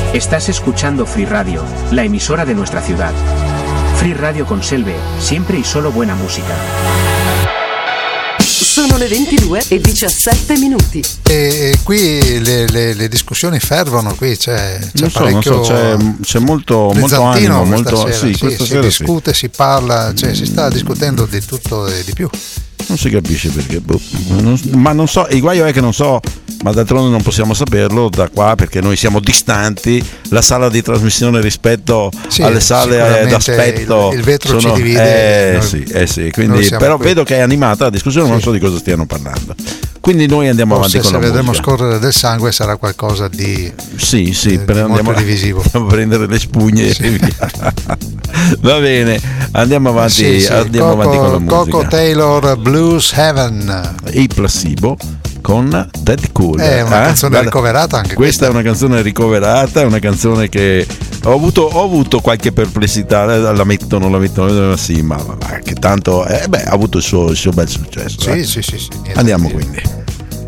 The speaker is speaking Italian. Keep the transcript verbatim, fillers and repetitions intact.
Estás escuchando Free Radio, la emisora de nuestra ciudad. Free Radio con Selve, siempre y solo buena música. Sono le ventidue e diciassette minuti. E, e qui le, le, le discussioni fervono, qui c'è, c'è non so, parecchio. Non so, c'è, c'è molto, molto animo, molto, sera, sì, sì, questa si sera discute, sì. si parla, cioè si sta discutendo di tutto e di più. Non si capisce perché, boh, non, ma non so, il guaio è che non so, ma d'altronde non possiamo saperlo da qua perché noi siamo distanti, la sala di trasmissione rispetto sì, alle sale d'aspetto il, il vetro sono, ci divide eh, noi, sì, eh sì, quindi, però qui. Vedo che è animata la discussione, sì. Non so di cosa stiano parlando, quindi noi andiamo Forse avanti con la la musica. Se vedremo scorrere del sangue sarà qualcosa di sì sì eh, per, di andiamo, molto divisivo, andiamo a prendere le spugne sì. E via. Va bene, andiamo avanti, sì, sì. andiamo Coco, avanti con la musica. Coco Taylor, Blues Heaven, i Placebo con Dead Cool. È una eh? canzone Guarda, ricoverata anche questa. questa È una canzone ricoverata, è una canzone che ho avuto, ho avuto qualche perplessità, la mettono, la mettono, sì, ma, ma che tanto, eh, beh, ha avuto il suo, il suo bel successo. Sì, eh. sì, sì, sì, Andiamo quindi.